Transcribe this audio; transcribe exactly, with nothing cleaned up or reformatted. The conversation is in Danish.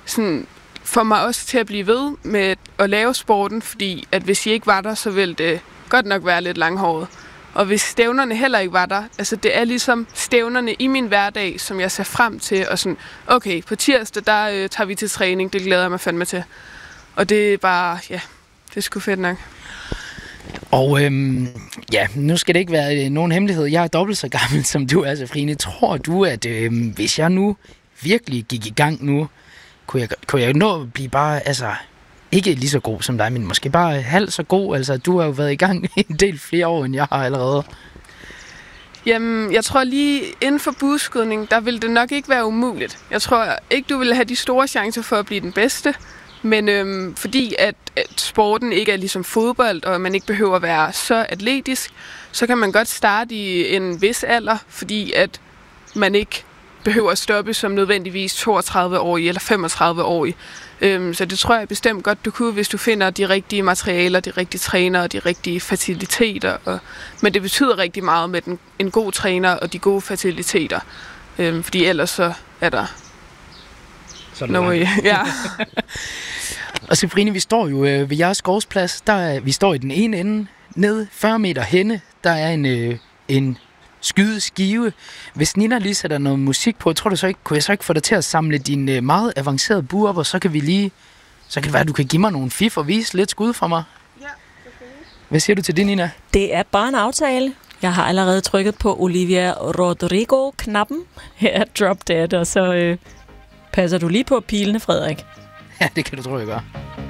sådan, får mig også til at blive ved med at lave sporten, fordi at hvis I ikke var der, så ville det godt nok være lidt langhåret. Og hvis stævnerne heller ikke var der, altså det er ligesom stævnerne i min hverdag, som jeg ser frem til, og sådan, okay, på tirsdag, der øh, tager vi til træning, det glæder jeg mig fandme til. Og det er bare, ja, det er sgu fedt nok. Og øhm, ja, nu skal det ikke være øh, nogen hemmelighed. Jeg er dobbelt så gammel, som du er, Safrine. Tror du, at øh, hvis jeg nu virkelig gik i gang nu, kunne jeg, kunne jeg nå at blive bare, altså, ikke lige så god som dig, men måske bare halvt så god? Altså, du har jo været i gang en del flere år, end jeg har allerede. Jamen, jeg tror lige inden for bueskydning, der vil det nok ikke være umuligt. Jeg tror ikke, du vil have de store chancer for at blive den bedste. Men øhm, fordi at, at sporten ikke er ligesom fodbold, og man ikke behøver at være så atletisk, så kan man godt starte i en vis alder, fordi at man ikke behøver at stoppe som nødvendigvis toogtredive-årig eller femogtredive-årig. Øhm, så det tror jeg bestemt godt, du kunne, hvis du finder de rigtige materialer, de rigtige trænere og de rigtige faciliteter. Og, men det betyder rigtig meget med den, en god træner og de gode faciliteter, øhm, fordi ellers så er der så er det no way. Ja. Og Safrine, vi står jo øh, ved jeres gårdsplads. Der er, vi står i den ene ende, ned fyrre meter henne. Der er en, øh, en skydeskive. Hvis Nina lige sætter noget musik på, tror du så ikke, kunne jeg så ikke få dig til at samle din øh, meget avancerede bue op, og så kan vi lige, så kan det være, at du kan give mig nogle fif og vise lidt skud fra mig. Ja, selvfølgelig. Hvad siger du til det, Nina? Det er bare en aftale. Jeg har allerede trykket på Olivia Rodrigo-knappen. Her er Drop Dead, og så øh, passer du lige på pilene, Frederik. Ja, det kan du tro, jeg gør.